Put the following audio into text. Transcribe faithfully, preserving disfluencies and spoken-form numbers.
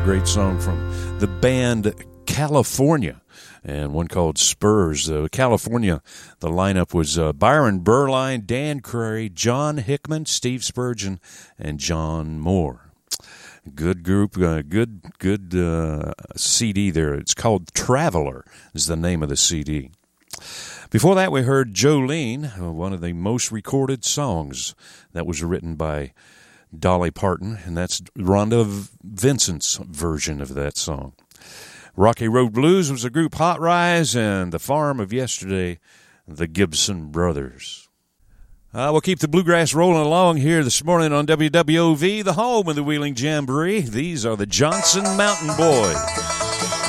great song from the band California, and one called Spurs. Uh, California, the lineup was uh, Byron Berline, Dan Curry, John Hickman, Steve Spurgeon, and John Moore. Good group, uh, good good uh, C D there. It's called Traveler is the name of the C D. Before that, we heard Jolene, one of the most recorded songs that was written by Dolly Parton, and that's Rhonda Vincent's version of that song. Rocky Road Blues was the group Hot Rise, and The Farm of Yesterday, the Gibson Brothers. Uh, we'll keep the bluegrass rolling along here this morning on W W O V, the home of the Wheeling Jamboree. These are the Johnson Mountain Boys.